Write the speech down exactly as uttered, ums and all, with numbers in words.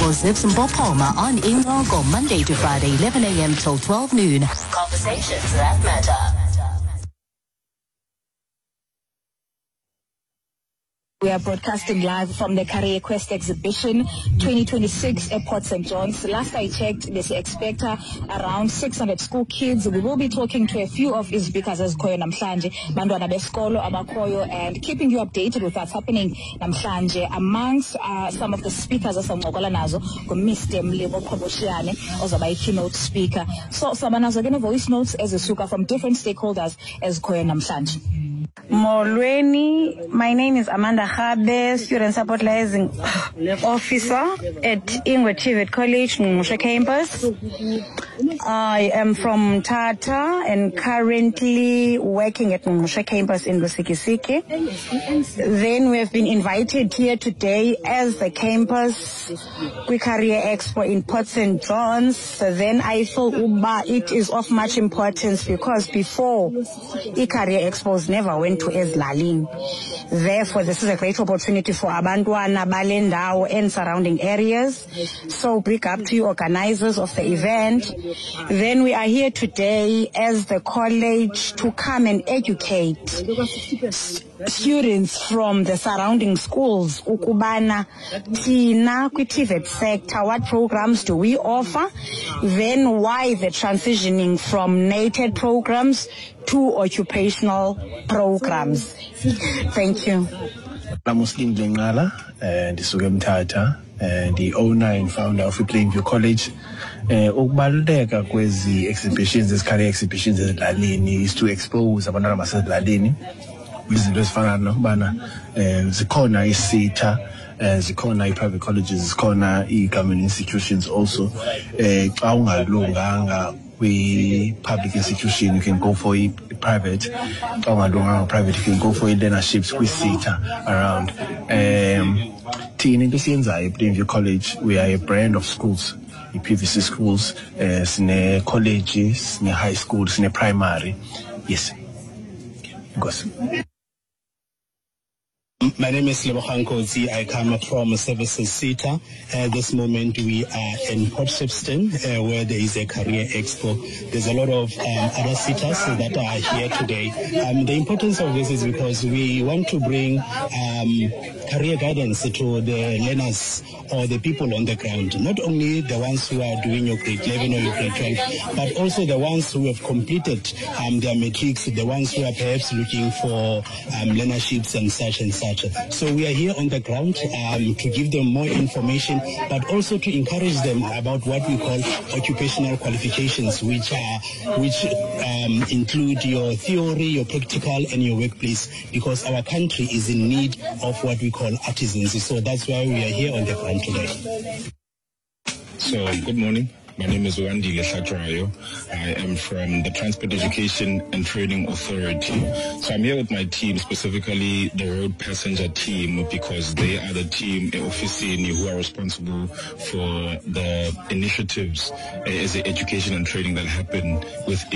Zips and Bob Palmer on Ingogo Monday to Friday, eleven a.m. till twelve noon. Conversations that matter. We are broadcasting live from the Career Quest Exhibition twenty twenty-six at Port Saint John's. Last I checked, they expect around six hundred school kids. We will be talking to a few of these speakers as Koyo Namhlanje, Bandwana Beskolo, Abakoyo, and keeping you updated with what's happening Namhlanje. Amongst uh, some of the speakers as Ngogola Nazo, Mister Mlebo Koboshiane, Ozabai keynote speaker. So Sabanazo again voice notes as a suka from different stakeholders as Koyo Namhlanje. Molweni, my name is Amanda Habe, Student Support Liaison Officer at Ingwe Tivet College, Ngqungqushe Campus. I am from Tata and currently working at Ngqungqushe Campus in Lusikisiki. Then we have been invited here today as the campus Career Expo in Port Saint John's. Then I feel Uba it is of much importance because before Career Expos never went to Ezlalin. Therefore, this is a great opportunity for Abantwana, Balendao, and surrounding areas. So big up to you organizers of the event. Then we are here today as the college to come and educate students from the surrounding schools. Ukubana, Tina, Kwitivet sector, what programs do we offer? Then why the transitioning from nated programs to occupational programs. Thank you. I'm Muslim Dengala, and Sugam Tata, and the owner and founder of Plainview College. Ukubaluleka kwezi exhibitions, these career exhibitions ezilalini is to expose abantwana basezilalini izinto ezifana nokubana zikhona isitha, zikhona i-private colleges, zikhona i-government institutions also. Xa ungalunganga kwi-public institution, you can go for a private. Xa ungalunganga private, you can go for learnerships kwi-sitha around. Thina into esiyenzayo ePlainview College, we are a brand of schools. P V C schools, uh, sine colleges, sine high schools, sine primary. Yes. Goes. My name is Lebogang Kozi. I come from Services SETA. At this moment, we are in Port Shepstone, uh, where there is a career expo. There's a lot of um, other SETAs that are here today. Um, the importance of this is because we want to bring um, career guidance to the learners or the people on the ground. Not only the ones who are doing your grade eleven or your grade twelve, but also the ones who have completed um, their matrics, the ones who are perhaps looking for um, learnerships and such and such. So we are here on the ground um, to give them more information, but also to encourage them about what we call occupational qualifications, which are which um, include your theory, your practical, and your workplace, because our country is in need of what we call artisans. So that's why we are here on the ground today. So good morning. My name is Wandile Shatrayo. I am from the Transport Education and Training Authority. So I'm here with my team, specifically the road passenger team, because they are the team officini who are responsible for the initiatives as the education and training that happen with